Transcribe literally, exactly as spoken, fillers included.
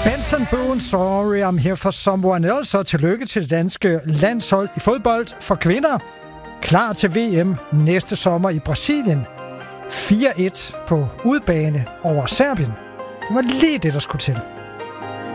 Benson Boone, Sorry, I'm Here for Someone Else, og tillykke til det danske landshold i fodbold for kvinder. Klar til V M næste sommer i Brasilien. fire et på udebane over Serbien. Det var lige det, der skulle til.